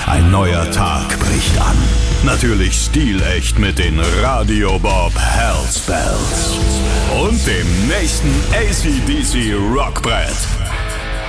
Ein neuer Tag bricht an. Natürlich stilecht mit den Radio Bob Hellspells. Und dem nächsten AC/DC Rockbrett.